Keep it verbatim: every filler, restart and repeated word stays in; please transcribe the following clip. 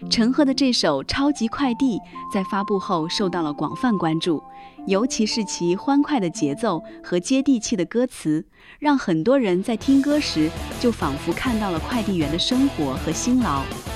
陈赫的这首《超级快递》在发布后受到了广泛关注，尤其是其欢快的节奏和接地气的歌词，让很多人在听歌时就仿佛看到了快递员的生活和辛劳。